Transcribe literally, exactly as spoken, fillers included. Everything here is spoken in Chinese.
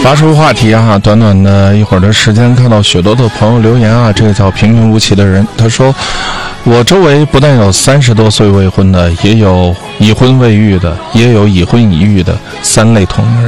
发出话题啊，短短的一会儿的时间，看到许多的朋友留言啊，这个叫平平无奇的人，他说我周围不但有三十多岁未婚的，也有已婚未育的，也有已婚已育的，三类同龄人。